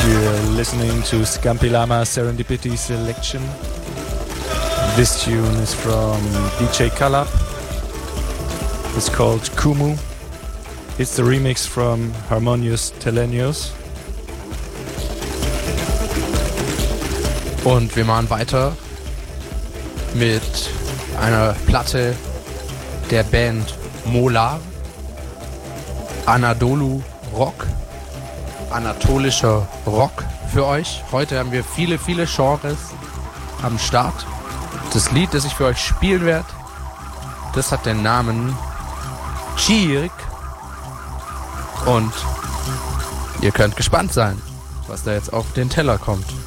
You're listening to Scampi Lama Serendipity Selection. This tune is from DJ Kalab. It's called Kumu. It's the remix from Harmonious Telenios. Und wir machen weiter mit einer Platte der Band Molar. Anatolischer Rock für euch. Heute haben wir viele Genres am Start. Das Lied, das ich für euch spielen werde, das hat den Namen Chirk. Und ihr könnt gespannt sein, was da jetzt auf den Teller kommt.